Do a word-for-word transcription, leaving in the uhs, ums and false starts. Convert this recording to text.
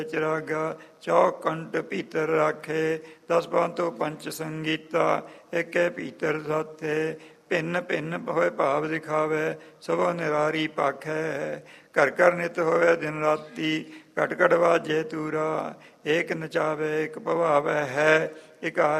ਚਰਾਗਾ ਚੌਕੰਟ ਭੀਤਰ ਰਾਖੇ। ਦਸ ਬੰਤੋ ਪੰਚ ਸੰਗੀਤਾ ਏਕੇ ਭੀਤਰ ਸਾਥੇ। ਭਿੰਨ ਭਿੰਨ ਹੋਏ ਭਾਵ ਦਿਖਾਵੇ ਸਭੋ ਨਿਰਾਰੀ ਪਾਖੈ। ਘਰ ਘਰ ਨਿਤ ਹੋਵੇ ਦਿਨ ਰਾਤੀ ਘਟ ਘਟ ਵਾਜੇ ਤੂਰਾ। ਏਕ ਨਚਾਵੇ ਇੱਕ ਭਵਾਵੈ ਹੈ। ਇਕ